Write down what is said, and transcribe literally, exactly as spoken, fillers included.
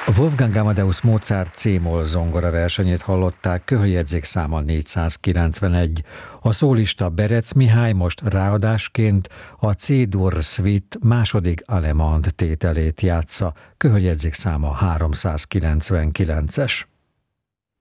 Wolfgang Amadeus Mozart C-moll zongora versenyét hallották, köhöljegyzékszáma négyszázkilencvenegy. A szólista Berec Mihály most ráadásként a C-dur Suite második Allemande tételét játsza, köhöljegyzékszáma háromszázkilencvenkilences.